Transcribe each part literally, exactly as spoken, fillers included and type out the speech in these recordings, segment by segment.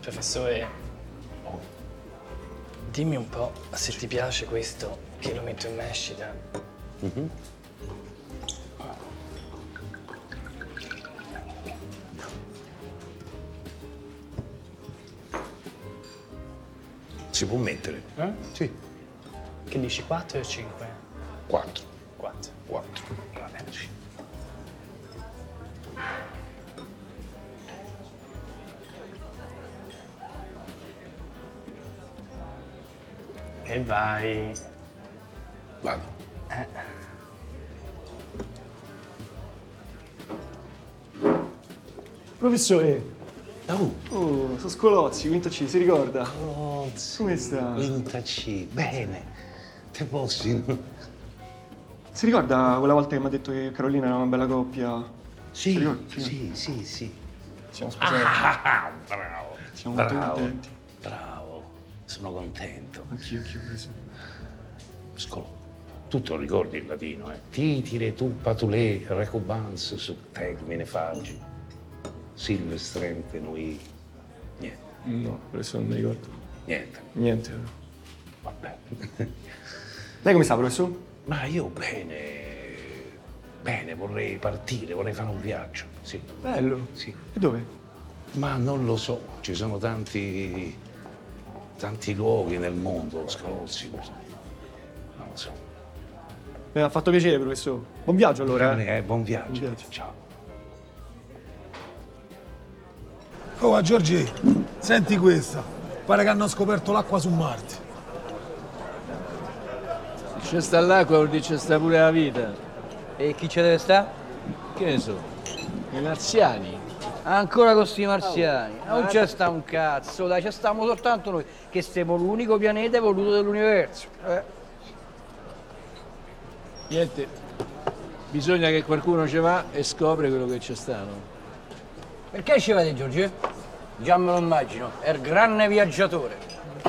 Professore, dimmi un po' se ti piace questo che lo metto in mescita. Mm-hmm. Si può mettere? Eh? Sì. Che dici, quattro o cinque? Quattro. quattro. Quattro. Va bene. Sì. E vai. Vado. Eh. Professore, Oh, oh, sono Scolozzi, Quinto C, si ricorda? Cozzi. Come sta? Quinta C. Bene. Te posso... Si ricorda quella volta che mi ha detto che Carolina era una bella coppia? Si Sì, ricorda? sì, sì, sì. Siamo sposati. Ah, bravo. Siamo molto bravo, contenti. bravo. Sono contento. Anch'io, anch'io, professore. Scolo. Tu te lo ricordi il latino, eh? Titire, tu, patulè, recubans, subtegmine fagi. Silvestrente, noi... Niente, No, professore, non mi ricordo. niente. Niente. Vabbè. Lei come sta, professore? Ma io bene, bene, vorrei partire, vorrei fare un viaggio, sì. Bello. Sì. E dove? Ma non lo so, ci sono tanti, tanti luoghi nel mondo, Scalozzi, non lo so. Mi ha fatto piacere, professore. Buon viaggio allora. eh. Eh, buon viaggio. Buon viaggio. Ciao. Oh, Giorgi, senti questa. Pare che hanno scoperto l'acqua su Marte. Se c'è sta l'acqua vuol dire c'è sta pure la vita. E chi ci deve sta? Che ne so? I marziani. Ancora con sti marziani. Non c'è sta un cazzo, dai, c'è stiamo soltanto noi, che siamo l'unico pianeta evoluto dell'universo. Eh. Niente. Bisogna che qualcuno ci va e scopre quello che c'è stanno. Perché ci vede Giorgio? Già me lo immagino, è il grande viaggiatore.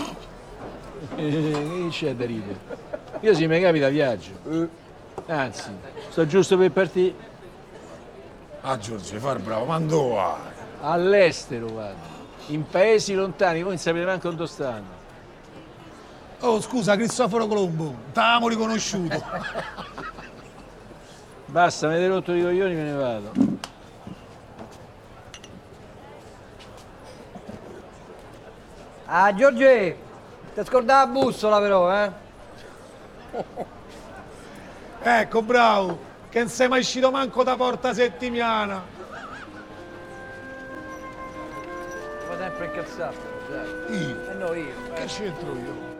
Che c'è da ridere? Io se mi capita viaggio. Anzi, sto giusto per partire Ah, Giorgi, far bravo, ma dove vai? all'estero, vado. In paesi lontani, voi non sapete neanche dove stanno. Oh, scusa, Cristoforo Colombo, t'avevamo riconosciuto. Basta, mi avete rotto i coglioni, me ne vado. Ah, Giorgio, ti scordavi la bussola però, eh? Ecco, bravo, che non sei mai uscito manco da Porta Settimana. Fa sempre incazzare, dai. Io? E no, io. Che c'entro io?